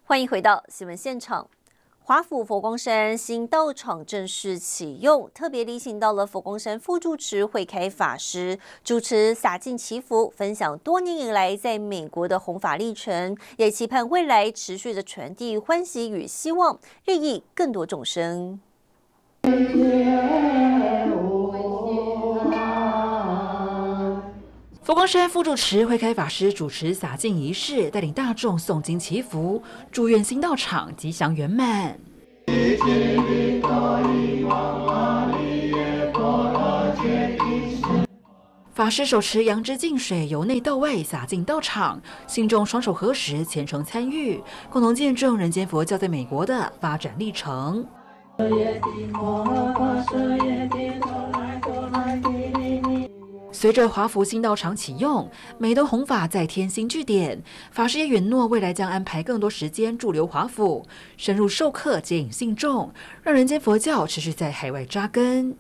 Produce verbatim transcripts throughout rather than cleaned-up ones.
欢迎回到新闻现场。华府佛光山新道场正式启用，特别礼请到了佛光山副住持慧开法师主持洒净祈福，分享多年以来在美国的弘法历程，也期盼未来持续的传递欢喜与希望，利益更多众生。 佛光山副住持慧开法师主持洒净仪式，带领大众诵经祈福，祝愿新道场吉祥圆满。法师手持杨枝净水，由内到外洒进道场，信众双手合十，虔诚参与，共同见证人间佛教在美国的发展历程。随着华福新道场启用，美德弘法再添新据点。法师也允诺，未来将安排更多时间驻留华府，深入授课，接引信众，让人间佛教持续在海外扎根。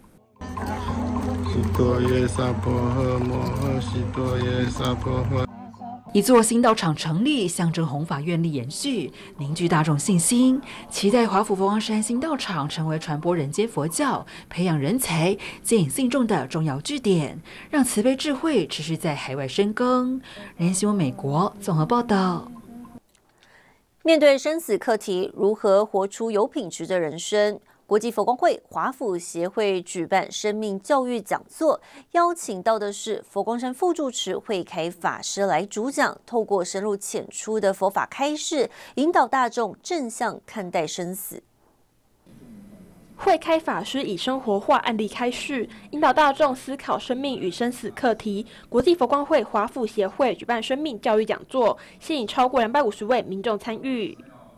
一座新道场成立，象征弘法愿力延续，凝聚大众信心。期待华府佛光山新道场成为传播人间佛教、培养人才、接引信众的重要据点，让慈悲智慧持续在海外深耕。人新闻美国综合报道。 面对生死课题，如何活出有品质的人生？国际佛光会华府协会举办生命教育讲座，邀请到的是佛光山副住持慧开法师来主讲，透过深入浅出的佛法开示，引导大众正向看待生死。 慧开法师以生活化案例开示，引导大众思考生命与生死课题。国际佛光会华府协会举办生命教育讲座，吸引超过两百五十位民众参与。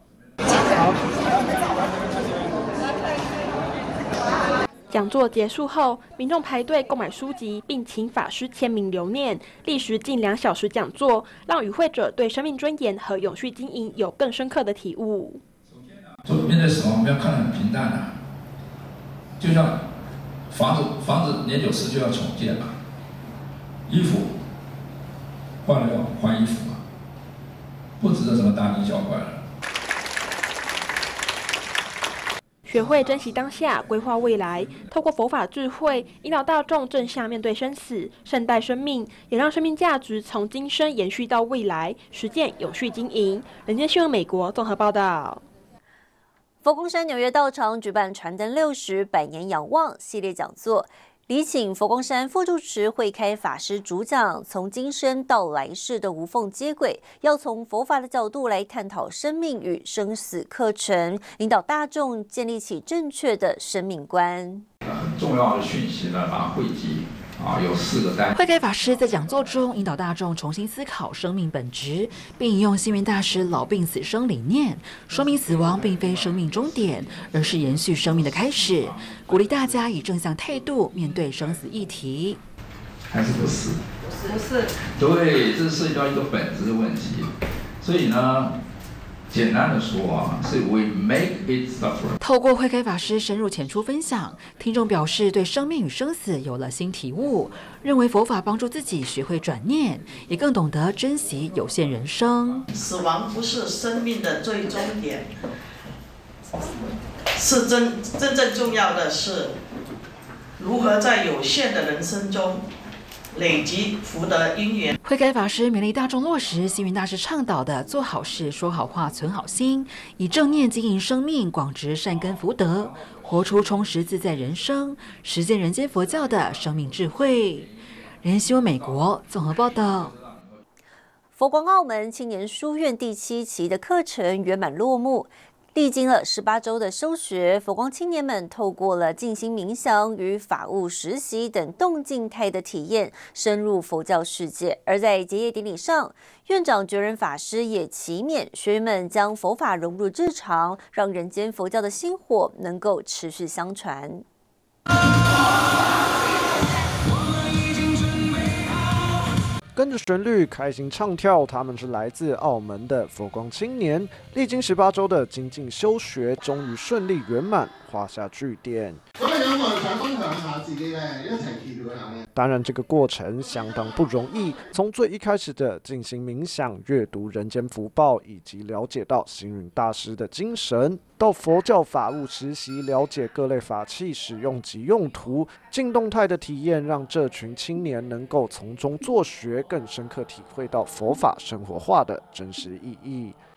讲座结束后，民众排队购买书籍，并请法师签名留念。历时近两小时讲座，让与会者对生命尊严和永续经营有更深刻的体悟。 说面对死亡，不要看得很平淡啊，就像房子，房子年久失就要重建嘛，衣服换了要换衣服嘛，不值得什么大惊小怪了。 学会珍惜当下，规划未来，透过佛法智慧，引导大众正向面对生死，善待生命，也让生命价值从今生延续到未来，实践永续经营。人间新闻美国综合报道。 佛光山纽约道场举办传灯六十百年仰望系列讲座，礼请佛光山副住持慧开法师主讲，从今生到来世的无缝接轨，要从佛法的角度来探讨生命与生死课程，引导大众建立起正确的生命观。 很重要的讯息呢，把它汇集啊，有四个单。 慧开法师在讲座中引导大众重新思考生命本质，并引用星云大师老病死生理念，说明死亡并非生命终点，而是延续生命的开始，鼓励大家以正向态度面对生死议题。 还是不是？ 不是。 对，这涉及到一个本质的问题。所以呢，简单的说啊，是 we make it suffer。 透过慧开法师深入浅出分享，听众表示对生命与生死有了新体悟，认为佛法帮助自己学会转念，也更懂得珍惜有限人生。 死亡不是生命的最终点，是真真正重要的是如何在有限的人生中累积福德因缘。 慧开法师勉励大众落实星云大师倡导的做好事、说好话、存好心，以正念经营生命，广植善根福德，活出充实自在人生，实践人间佛教的生命智慧。人新闻美国综合报道。 佛光澳门青年书院第七期的课程圆满落幕。历经了十八周的修学，佛光青年们透过了静心冥想与法务实习等动静态的体验，深入佛教世界。而在结业典礼上，院长觉仁法师也祈勉学员们将佛法融入日常，让人间佛教的薪火能够持续相传。 跟着旋律开心唱跳，他们是来自澳门的佛光青年，历经十八周的精进修学，终于顺利圆满，画下句点。 佛的人法想分享下自己嘅一齊祈禱下嘅。 当然，这个过程相当不容易。从最一开始的进行冥想、阅读人间福报，以及了解到星云大师的精神，到佛教法务实习，了解各类法器使用及用途，静动态的体验，让这群青年能够从中作学，更深刻体会到佛法生活化的真实意义。